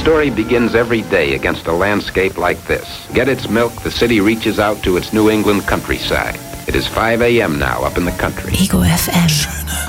story begins every day against a landscape like this. Get its milk, the city reaches out to its New England countryside. It is 5 a.m. now up in the country. Ego FM.